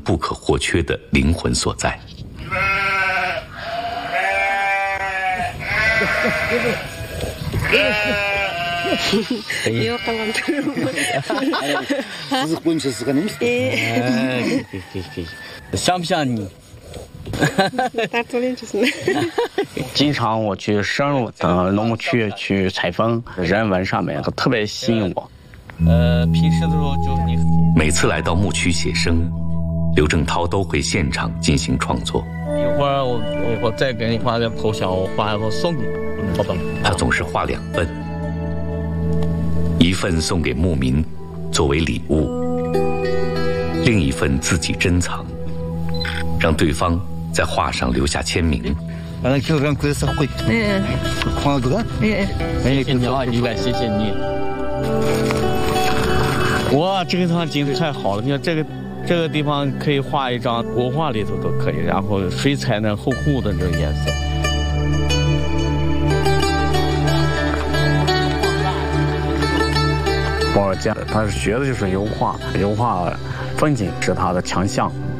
不可或缺的灵魂所在。 像不像你？经常我去深入的农区去采风，人文上面都特别吸引我。平时的时候就你每次来到牧区写生，刘正涛都会现场进行创作。 一会儿我再给你画个头像，我画一个送给你，好吧？ 他总是画2份，一份送给牧民作为礼物，另一份自己珍藏，让对方在画上留下签名。 谢谢你啊，一万，谢谢你。哇，这个地方景色太好了！你看这个地方可以画一张国画里头都可以，然后水彩呢厚厚的这个颜色。保尔坚他学的就是油画，油画风景是他的强项。